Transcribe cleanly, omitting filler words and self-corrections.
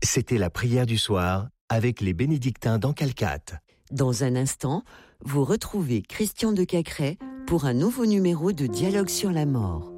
C'était la prière du soir avec les bénédictins d'Ancalcate. Dans un instant, vous retrouvez Christian de Cacrès pour un nouveau numéro de Dialogue sur la mort.